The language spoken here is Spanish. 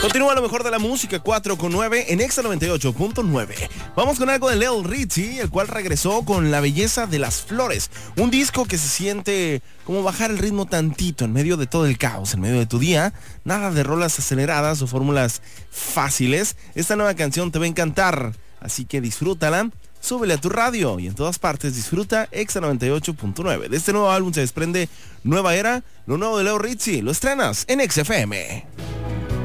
Continúa lo mejor de la música, 4:09 en Exa 98.9. Vamos con algo de Lil Ritzy, el cual regresó con La Belleza de las Flores. Un disco que se siente como bajar el ritmo tantito en medio de todo el caos, en medio de tu día. Nada de rolas aceleradas o fórmulas fáciles. Esta nueva canción te va a encantar, así que disfrútala. Súbele a tu radio y en todas partes disfruta Exa 98.9. De este nuevo álbum se desprende Nueva Era, lo nuevo de Lil Ritzy. Lo estrenas en Exa FM.